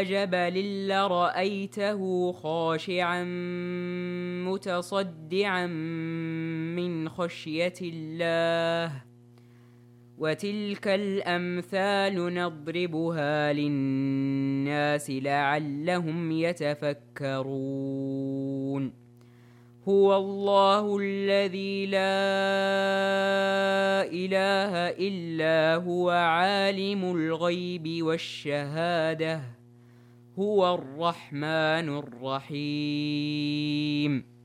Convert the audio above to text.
جبل لرأيته خاشعا متصدعا من خشية الله وتلك الأمثال نضربها للناس لعلهم يتفكرون هو الله الذي لا إله إلا هو عالم الغيب والشهادة هو الرحمن الرحيم